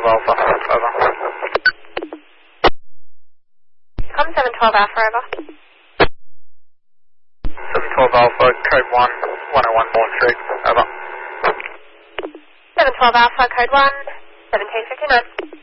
Alpha, over. Com 712 Alpha, over. 712 Alpha, code 1, 101 Bourne Street, over. 712 Alpha, code 1, 1759.